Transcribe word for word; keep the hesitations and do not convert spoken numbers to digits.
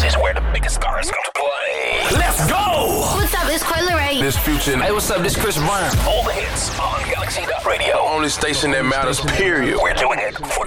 is where the biggest stars come to play. Let's go! What's up? It's Coi Leray. This Future. Hey, what's up? This Chris Brown. All the hits on Galaxy Radio. The only station that matters, period. We're doing it for